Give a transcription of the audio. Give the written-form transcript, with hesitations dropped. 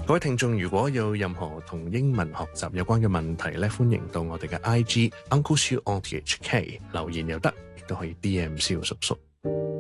各位聽眾，如果有任何同英文學習有關嘅問題咧，歡迎到我哋嘅 IG Uncle Siu on THK 留言又得，亦都可以 DM 蕭叔叔。